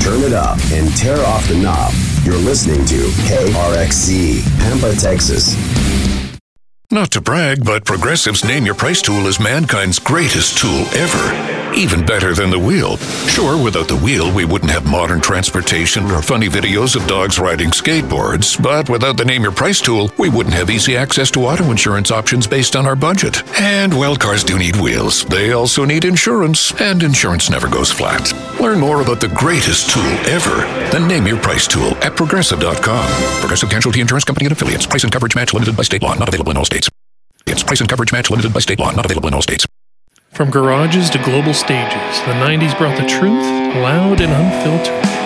Turn it up and tear off the knob. You're listening to KRXC, Pampa, Texas. Not to brag, but Progressive's Name Your Price tool is mankind's greatest tool ever. Even better than the wheel. Sure, without the wheel, we wouldn't have modern transportation or funny videos of dogs riding skateboards. But without the Name Your Price tool, we wouldn't have easy access to auto insurance options based on our budget. And, well, cars do need wheels. They also need insurance, and insurance never goes flat. Learn more about the greatest tool ever, the Name Your Price tool at Progressive.com. Progressive Casualty Insurance Company and Affiliates. Price and coverage match limited by state law. Not available in all states. It's price and coverage match limited by state law. Not available in all states. From garages to global stages, the 90s brought the truth, loud and unfiltered.